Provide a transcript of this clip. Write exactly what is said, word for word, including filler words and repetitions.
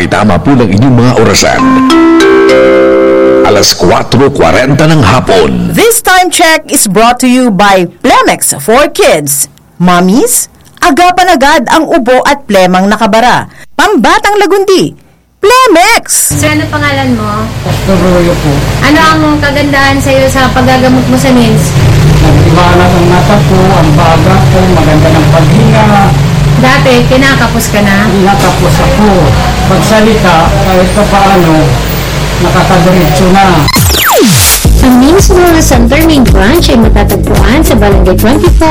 Pakitama po ng inyong mga orasan. alas kwatro kwarenta ng hapon. This time check is brought to you by Plemex for Kids. Mommies, agapan agad ang ubo at plemang nakabara. Pambatang lagundi, Plemex! Sir, ano pangalan mo? Pastor Royo po. Ano ang kagandahan sa'yo sa paggagamot mo sa N I M S? Nagtiwala ang mata ko, ang baga ko, maganda ng paghinga. Dati, kinakapos ka na? Nakapos ako. Pagsalita, kahit pa paano, nakakadiretso na. Ang N I M S Wellness Center main branch ay matatagpuan sa Barangay twenty-four,